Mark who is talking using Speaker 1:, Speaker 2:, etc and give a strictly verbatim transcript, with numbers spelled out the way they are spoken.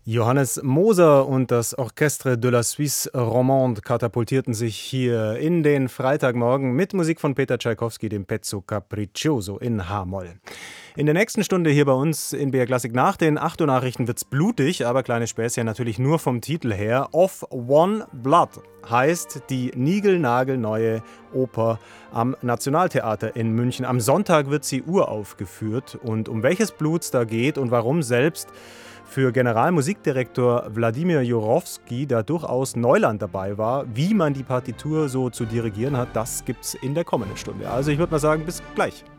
Speaker 1: Johannes Moser und das Orchestre de la Suisse Romande katapultierten sich hier in den Freitagmorgen mit Musik von Peter Tschaikowski, dem Pezzo Capriccioso in H-Moll. In der nächsten Stunde hier bei uns in B R Klassik nach den acht Uhr Nachrichten wird's blutig, aber kleines Späßchen natürlich nur vom Titel her. Of One Blood heißt die niegelnagelneue Oper am Nationaltheater in München. Am Sonntag wird sie uraufgeführt und um welches Blut es da geht und warum selbst für Generalmusikdirektor Wladimir Jurowski da durchaus Neuland dabei war, wie man die Partitur so zu dirigieren hat, das gibt's in der kommenden Stunde. Also ich würde mal sagen, bis gleich.